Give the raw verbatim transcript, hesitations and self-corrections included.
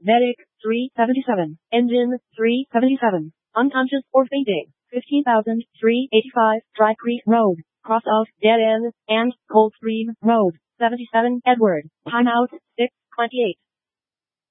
Medic, three seventy-seven. Engine, three seventy-seven. Unconscious or fainting, fifteen thousand three hundred eighty-five. Dry Creek Road, cross of Dead End, and Coldstream Road, seventy-seven. Edward, timeout, six twenty-eight.